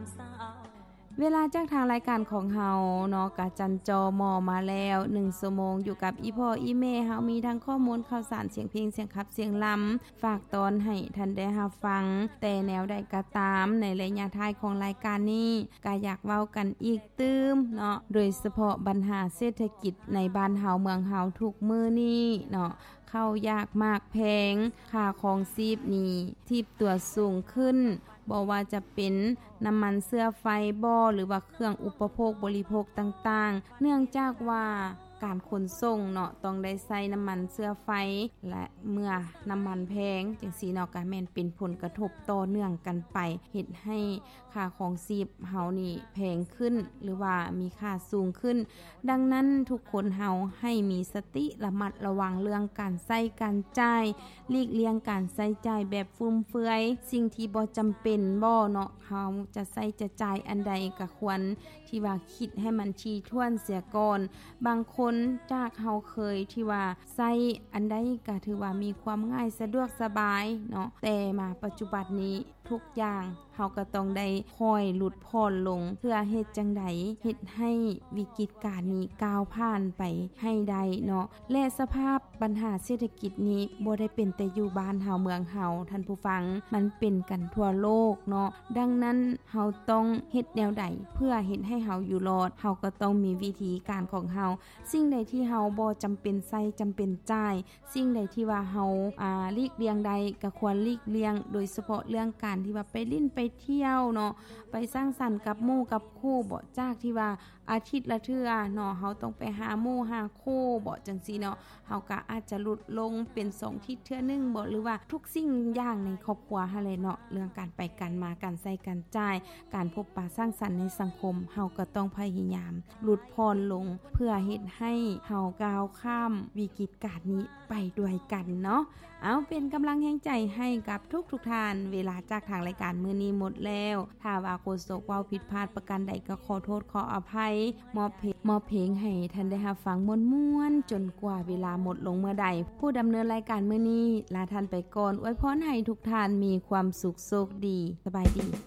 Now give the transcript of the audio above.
เวลาจากทางรายการของเฮาเนาะกะจันจอมอมาแล้ว1ชั่วโมงอยู่กับอีพ่ออีแม่เฮามีทั้งข้อมูลข่าวสารเสียงเพลงเสียงขับเสียงลำฝากตอนให้ท่านได้รับฟังแต่แนวใดก็ตามในระยะท้ายของรายการนี้ก็อยากเว้ากันอีกตื้มเนาะโดยเฉพาะปัญหาเศรษฐกิจในบ้านเฮาเมืองเฮาทุกมื้อนี้เนาะเข้ายากมากแพงค่าของชีพนี่ที่ตัวสูงขึ้นบ่ว่าจะเป็นน้ำมันเสื้อไฟบ่หรือว่าเครื่องอุปโภคบริโภคต่างๆเนื่องจากว่าการขนส่งเนาะต้องได้ใช้น้ำมันเสื้อไฟและเมื่อน้ำมันแพงจังซี่เนาะก็แม่นเป็นผลกระทบต่อเนื่องกันไปเฮ็ดให้ค่าของชีพเฮานี่แพงขึ้นหรือว่ามีค่าสูงขึ้นดังนั้นทุกคนเฮาให้มีสติระมัดระวังเรื่องการใช้การจ่ายหลีกเลี่ยงการใช้จ่ายแบบฟุ่มเฟือยสิ่งที่บ่จำเป็นบ่เนาะเฮาจะใช้จะจ่ายอันใดก็ควรที่ว่าคิดให้มันถี่ถ้วนเสียก่อนบางคนจากเฮาเคยที่ว่าใช้อันใดก็ถือว่ามีความง่ายสะดวกสบายเนาะแต่มาปัจจุบันนี้ทุกอย่างเฮาก็ต้องได้ค่อยหลุดพ้นลงเพื่อเฮ็ดจังได๋เฮ็ดให้วิกฤตการณ์นี้ก้าวผ่านไปให้ได้เนาะและสภาพปัญหาเศรษฐกิจนี้บ่ได้เป็นแต่อยู่บ้านเฮาเมืองเฮาท่านผู้ฟังมันเป็นกันทั่วโลกเนาะดังนั้นเฮาต้องเฮ็ดแนวใดเพื่อเฮ็ดให้เฮาอยู่รอดเฮาก็ต้องมีวิธีการของเฮาสิ่งใดที่เฮาบ่จำเป็นใช้จำเป็นจ่ายสิ่งใดที่ว่าเฮาหลีกเลี่ยงใดก็ควรหลีกเลี่ยงโดยเฉพาะเรื่องการที่ว่าไปลิ้นไปเที่ยวเนาะไปสร้างสรรค์กับหมู่กับคู่บ่จากที่ว่าอาทิตย์ละเทื่อเนาะเฮาต้องไปหาหมู่หาคู่บ่จังซี่เนาะเฮาก็อาจจะลดลงเป็น2อาทิตย์เทื่อนึงบ่หรือว่าทุกสิ่งอย่างในครอบครัวหั่นแหละเนาะเรื่องการไปกันมาการใช้การจ่ายการพบปะสร้างสรรค์ในสังคมเฮาก็ต้องพยายามลดพรลงเพื่อเฮ็ดให้เฮาก้าวข้ามวิกฤตการณ์นี้ไปด้วยกันเนาะเอาเป็นกำลังแรงใจให้กับทุกท่านเวลาจากทางรายการมื้อนี้หมดแล้วถ้าว่าโฆษกเว้าผิดพลาดประการใดก็ขอโทษขออภัยมอบเพลงให้ท่านได้รับฟังม่วนๆจนกว่าเวลาหมดลงเมื่อใดผู้ดำเนินรายการมื้อนี้ลาท่านไปก่อนอวยพรให้ทุกท่านมีความสุขโชคดีสบายดี